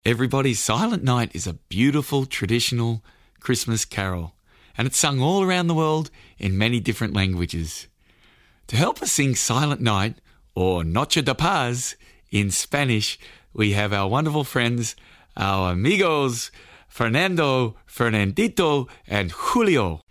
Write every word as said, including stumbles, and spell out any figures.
Everybody, Silent Night is a beautiful traditional Christmas carol, and it's sung all around the world in many different languages. To help us sing Silent Night, or Noche de Paz in Spanish, we have our wonderful friends, our amigos, Fernando, Fernandito, and Julio.